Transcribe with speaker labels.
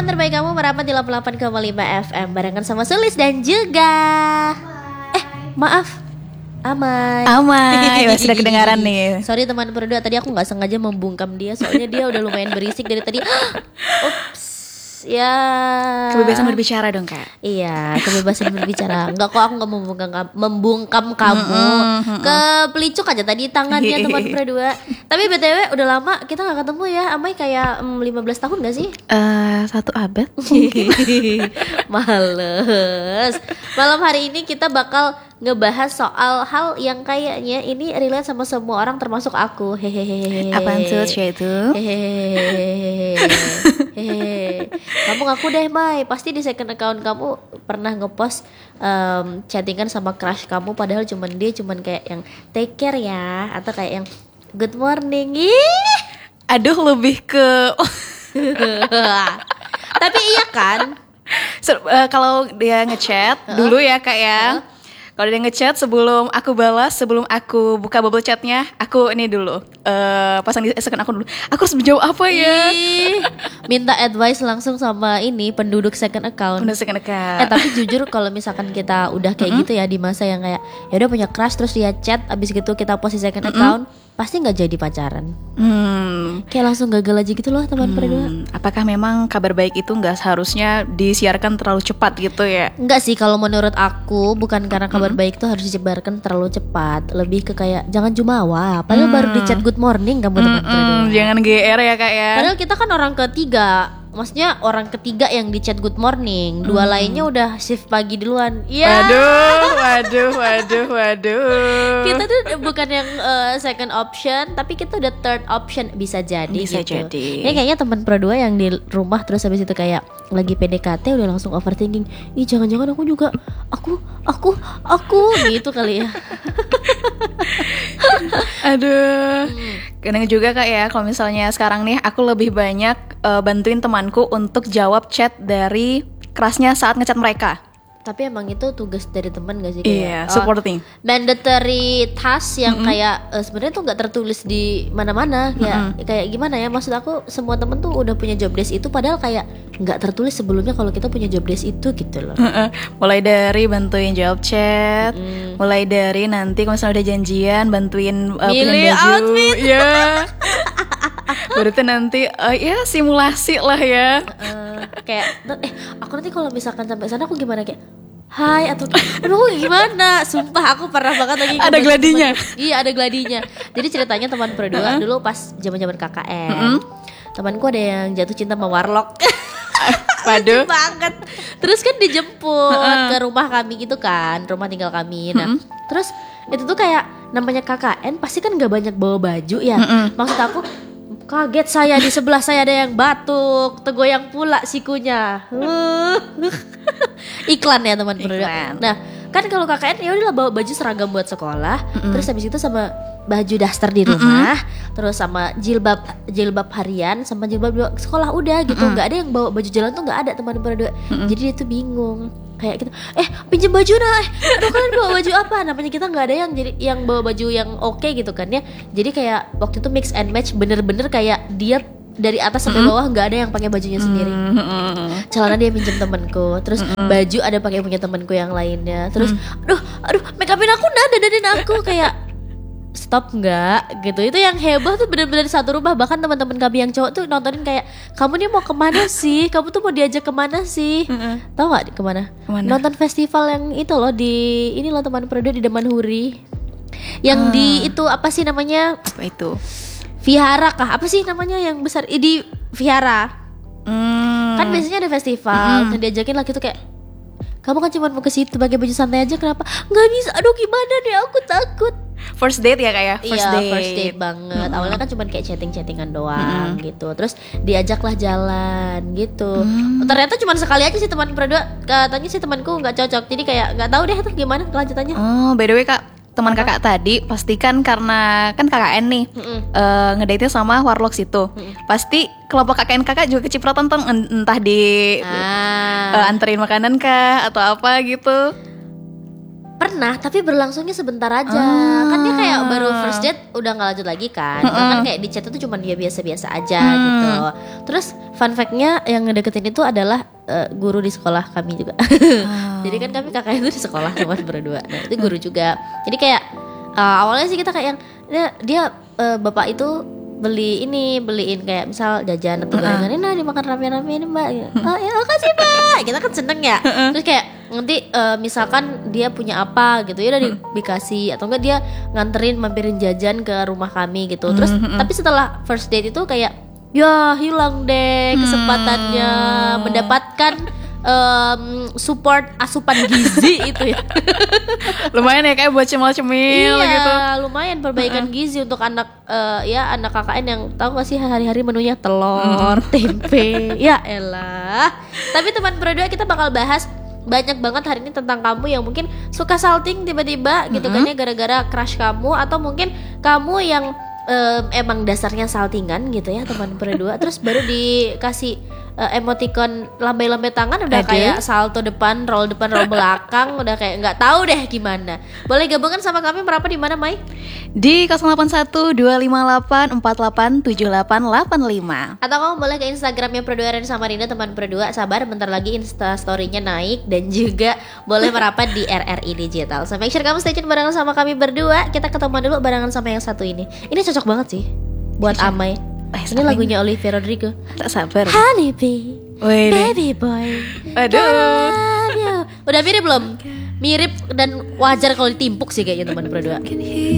Speaker 1: terbaik kamu merapat di 88,5 FM barengan sama Sulis dan juga maaf Amai.
Speaker 2: Ya, sudah kedengaran nih.
Speaker 1: Sorry teman berdua, tadi aku gak sengaja membungkam dia. Soalnya dia udah lumayan berisik dari tadi. Ups. Ya.
Speaker 2: Kebebasan berbicara dong Kak.
Speaker 1: Iya, kebebasan berbicara. Enggak kok, aku gak membungkam kamu. Ke pelicuk aja tadi tangannya teman berdua. Tapi BTW udah lama kita gak ketemu ya. Amai kayak 15 tahun gak sih?
Speaker 2: 1 abad.
Speaker 1: Males. Malam hari ini kita bakal ngebahas soal hal yang kayaknya ini relate sama semua orang termasuk aku. Hehehe.
Speaker 2: Apaan tuh itu?
Speaker 1: Hehehe. Kamu ngaku deh Mai, pasti di second account kamu pernah ngepost chattingan sama crush kamu, padahal dia cuman kayak yang take care ya, atau kayak yang good morning.
Speaker 2: Aduh, lebih ke
Speaker 1: Tapi iya kan?
Speaker 2: Kalau dia ngechat dulu ya Kak ya. Kalau dia ngechat sebelum aku balas, sebelum aku buka bubble chatnya, aku ini dulu pasang di second akun dulu. Aku harus menjawab apa ya?
Speaker 1: Minta advice langsung sama ini penduduk second account. Tapi jujur kalau misalkan kita udah kayak gitu ya di masa yang kayak ya udah punya crush terus dia chat, abis gitu kita post di second account, pasti nggak jadi pacaran. Kayak langsung gagal aja gitu loh teman berdua.
Speaker 2: Apakah memang kabar baik itu nggak seharusnya disiarkan terlalu cepat gitu ya?
Speaker 1: Enggak sih, kalau menurut aku bukan karena kabar baik tuh harus disebarkan terlalu cepat, lebih ke kayak jangan jumawa. Padahal baru di chat good morning kamu teman berdua.
Speaker 2: Jangan GR ya Kak ya.
Speaker 1: Padahal kita kan orang ketiga. Maksudnya orang ketiga yang di chat good morning, 2 lainnya udah shift pagi duluan. Iya.
Speaker 2: Waduh.
Speaker 1: Kita tuh bukan yang second option, tapi kita udah third option, bisa jadi
Speaker 2: Bisa
Speaker 1: gitu.
Speaker 2: jadi.
Speaker 1: Ini kayaknya teman berdua yang di rumah terus habis itu kayak lagi PDKT udah langsung overthinking. Ih, jangan-jangan aku juga aku gitu kali ya.
Speaker 2: Aduh. Kadang juga Kak ya, kalau misalnya sekarang nih aku lebih banyak bantuin temanku untuk jawab chat dari crushnya saat ngechat mereka.
Speaker 1: Tapi emang itu tugas dari teman gak sih?
Speaker 2: Iya, supporting.
Speaker 1: Mandatory task yang kayak sebenarnya tuh nggak tertulis di mana-mana. Kayak gimana ya? Maksud aku semua temen tuh udah punya job desk itu, padahal kayak nggak tertulis sebelumnya kalau kita punya job desk itu gitu loh.
Speaker 2: Mulai dari bantuin jawab chat, mulai dari nanti kalau misalnya udah janjian bantuin
Speaker 1: milih
Speaker 2: pilihan baju.
Speaker 1: outfit.
Speaker 2: Ya. Berarti nanti ya simulasi lah ya.
Speaker 1: Kayak aku nanti kalau misalkan sampai sana aku gimana, kayak hai atau aduh gimana, sumpah aku pernah banget lagi
Speaker 2: Ada gladinya.
Speaker 1: Iya, ada gladinya. Jadi ceritanya teman berdua dulu pas zaman-zaman KKN, temanku ada yang jatuh cinta sama warlock.
Speaker 2: Waduh.
Speaker 1: Banget. Terus kan dijemput ke rumah kami gitu kan, rumah tinggal kami. Nah terus itu tuh kayak namanya KKN pasti kan gak banyak bawa baju ya. Maksud aku kaget saya, di sebelah saya ada yang batuk, tergoyang pula sikunya. Iklan ya teman berdua. Nah kan kalau KKN ya udahlah bawa baju seragam buat sekolah, terus habis itu sama baju daster di rumah, terus sama jilbab harian, sama jilbab sekolah, udah gitu. Nggak ada yang bawa baju jalan tuh, nggak ada teman berdua. Jadi dia tuh bingung kayak gitu, pinjem baju nah, aduh kalian bawa baju apa? Namanya kita nggak ada yang jadi yang bawa baju yang oke gitu kan ya. Jadi kayak waktu itu mix and match, bener-bener kayak dia dari atas sampai bawah nggak ada yang pakai bajunya sendiri. Celana dia pinjam temanku, terus baju ada pakai punya temanku yang lainnya. Terus aduh make upin aku dandanin aku, kayak stop nggak gitu. Itu yang heboh tuh bener-bener satu rumah. Bahkan teman-teman kami yang cowok tuh nontonin kayak, kamu nih mau kemana sih? Kamu tuh mau diajak kemana sih? Tahu nggak kemana? Nonton festival yang itu loh, di ini loh teman Prodo, di Damanhuri. Yang di itu apa sih namanya?
Speaker 2: Apa itu?
Speaker 1: Vihara kah? Apa sih namanya yang besar? Di Vihara. Kan biasanya ada festival, dan diajakin lagi tuh kayak, kamu kan cuma mau ke situ pakai baju santai aja, kenapa? Nggak bisa. Aduh gimana deh, aku takut.
Speaker 2: First date ya Kak ya?
Speaker 1: First date banget. Awalnya kan cuma kayak chatting-chattingan doang gitu. Terus diajaklah jalan gitu. Ternyata cuma sekali aja sih teman berdua. Katanya sih temanku nggak cocok. Jadi kayak nggak tahu deh tuh gimana kelanjutannya.
Speaker 2: Oh, by the way Kak, teman kakak tadi pastikan karena kan KKN nih ngedate sama warlocks itu. Pasti kelompok KKN kakak juga kecipratan tuh, entah di anterin makanan kah atau apa gitu.
Speaker 1: Pernah, tapi berlangsungnya sebentar aja. Kan dia kayak baru first date udah gak lanjut lagi kan. Bahkan kayak di chat itu cuma dia biasa-biasa aja gitu. Terus fun fact-nya yang ngedeketin itu adalah guru di sekolah kami juga. Jadi kan kami kakaknya itu di sekolah teman berdua. Nah itu guru juga. Jadi kayak awalnya sih kita kayak yang dia bapak itu beliin kayak misal jajan atau gorengan, nah dimakan rame-rame ini mbak. Oh ya makasih mbak. Kita kan seneng ya. Terus kayak nanti misalkan dia punya apa gitu ya udah dikasih, atau enggak dia nganterin mampirin jajan ke rumah kami gitu. Terus tapi setelah first date itu kayak ya hilang deh kesempatannya mendapatkan support asupan gizi itu ya.
Speaker 2: Lumayan ya kayak buat cemil-cemil gitu.
Speaker 1: Iya, lumayan perbaikan gizi untuk anak anak KKN yang tahu gak sih hari-hari menunya telur, tempe. Ya elah. Tapi teman berdua kita bakal bahas banyak banget hari ini tentang kamu yang mungkin suka salting tiba-tiba gitu kan ya, gara-gara crush kamu, atau mungkin kamu yang emang dasarnya saltingan gitu ya teman berdua. Terus baru dikasih emoticon lambai-lambai tangan udah kayak salto depan, roll belakang, udah kayak nggak tahu deh gimana. Boleh gabungan sama kami merapat di mana, Mai?
Speaker 2: Di 081258487885.
Speaker 1: Atau kamu boleh ke Instagramnya Berdua Ren sama Rinda teman berdua. Sabar, bentar lagi Insta story-nya naik, dan juga boleh merapat di RRI Digital. So make sure kamu stay tune barengan sama kami berdua. Kita ketemu dulu barengan sama yang satu ini. Ini cocok banget sih buat Amai. Ini lagunya Olivia Rodrigo.
Speaker 2: Tak sabar.
Speaker 1: Honey bee, baby boy.
Speaker 2: Aduh.
Speaker 1: Udah mirip belum? Mirip dan wajar kalau ditimpuk sih kayaknya teman berdua.